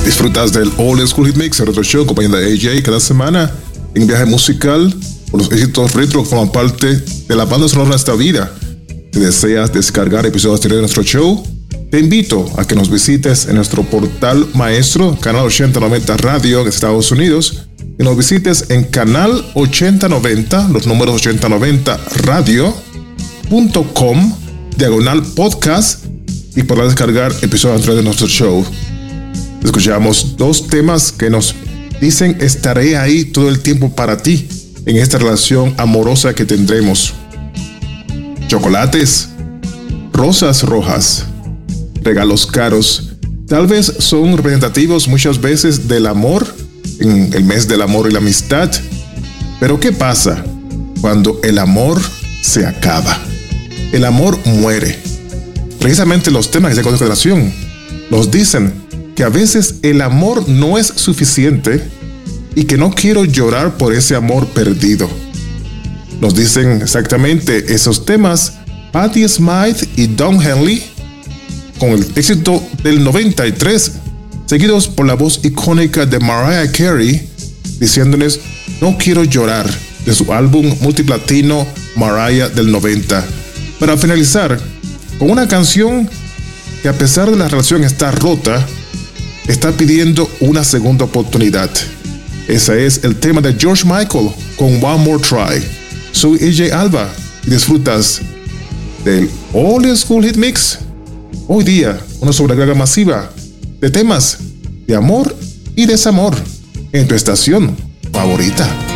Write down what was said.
Disfrutas del Old School Hit Mix, el retro show, compañía de AJ, cada semana en viaje musical por los éxitos retro que forman parte de la banda sonora de esta vida. Si deseas descargar episodios anteriores de nuestro show, te invito a que nos visites en nuestro portal maestro, Canal 8090 Radio en Estados Unidos, y nos visites en Canal 8090, los números 8090 radio.com/podcast, y podrás descargar episodios anteriores de nuestro show. Escuchamos dos temas que nos dicen: estaré ahí todo el tiempo para ti en esta relación amorosa que tendremos. Chocolates, rosas rojas, regalos caros, tal vez son representativos muchas veces del amor en el mes del amor y la amistad. Pero ¿qué pasa cuando el amor se acaba? El amor muere. Precisamente los temas de consideración nos dicen que a veces el amor no es suficiente y que no quiero llorar por ese amor perdido. Nos dicen exactamente esos temas Patti Smyth y Don Henley, con el éxito del 93, seguidos por la voz icónica de Mariah Carey, diciéndoles "No quiero llorar", de su álbum multiplatino Mariah del 90. Para finalizar con una canción que, a pesar de la relación estar rota, está pidiendo una segunda oportunidad. Ese es el tema de George Michael con One More Try. Soy AJ Alba y disfrutas del Old School Hit Mix. Hoy día, una sobrecarga masiva de temas de amor y desamor en tu estación favorita.